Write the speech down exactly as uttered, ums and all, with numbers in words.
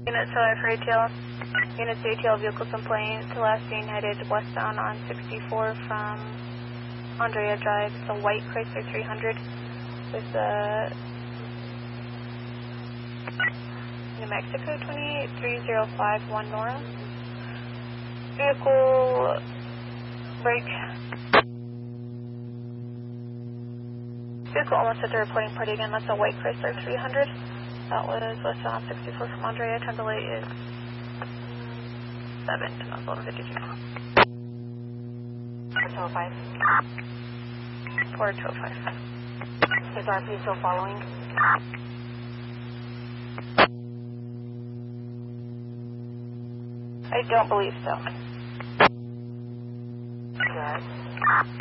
Unit Solar for A T L. Unit A T L vehicle complaint. Last being headed westbound on sixty-four from Andrea Drive. It's a white Chrysler three hundred with a New Mexico twenty-eight three zero five one Nora. Vehicle brake. Vehicle almost at the reporting party again. That's a white Chrysler three hundred. That was westbound on sixty-four from Andrea. Time delay is seven to eleven fifty-two. four two oh five. four two oh five. Is R P still following? I don't believe so. Good.